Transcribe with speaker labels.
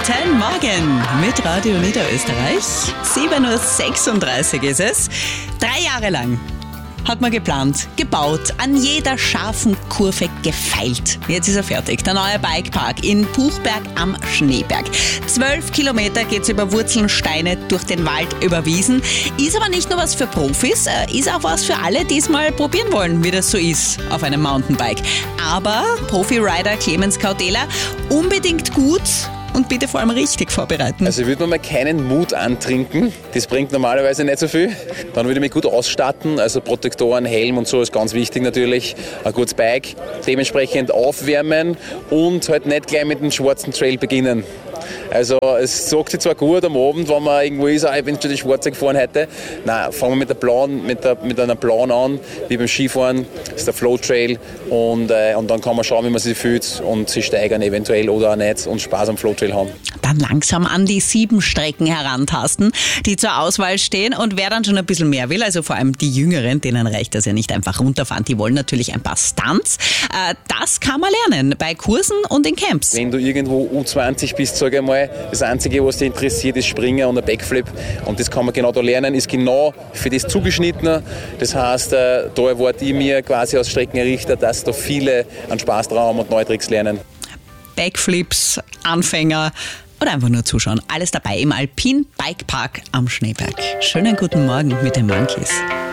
Speaker 1: Guten Morgen mit Radio Niederösterreich. 7.36 Uhr ist es. 3 Jahre lang hat man geplant, gebaut, an jeder scharfen Kurve gefeilt. Jetzt ist er fertig. Der neue Bikepark in Buchberg am Schneeberg. 12 Kilometer geht's über Wurzeln, Steine, durch den Wald, über Wiesen. Ist aber nicht nur was für Profis, ist auch was für alle, die es mal probieren wollen, wie das so ist auf einem Mountainbike. Aber Profi-Rider Clemens Kautela, unbedingt gut und bitte vor allem richtig vorbereiten.
Speaker 2: Also ich würde mir mal keinen Mut antrinken, das bringt normalerweise nicht so viel. Dann würde ich mich gut ausstatten, also Protektoren, Helm und so ist ganz wichtig natürlich. Ein gutes Bike, dementsprechend aufwärmen und halt nicht gleich mit dem schwarzen Trail beginnen. Also es sagt sich zwar gut am Abend, wenn man irgendwo ist, ich bin schon die Schwarze gefahren heute. Nein, fangen wir mit einer blauen an, wie beim Skifahren, das ist der Flow Trail und dann kann man schauen, wie man sich fühlt und sich steigern eventuell oder auch nicht und Spaß am Flow Trail haben.
Speaker 1: Dann langsam an die 7 Strecken herantasten, die zur Auswahl stehen, und wer dann schon ein bisschen mehr will, also vor allem die Jüngeren, denen reicht das ja nicht einfach runterfahren, die wollen natürlich ein paar Stunts. Das kann man lernen bei Kursen und in Camps.
Speaker 2: Wenn du irgendwo U20 bist, sage ich mal, das Einzige, was dich interessiert, ist Springen und ein Backflip. Und das kann man genau da lernen, ist genau für das zugeschnitten. Das heißt, da erwarte ich mir quasi als Streckenrichter, dass da viele einen Spaß dran haben und neue Tricks lernen.
Speaker 1: Backflips, Anfänger oder einfach nur zuschauen. Alles dabei im Alpin Bikepark am Schneeberg. Schönen guten Morgen mit den Monkeys.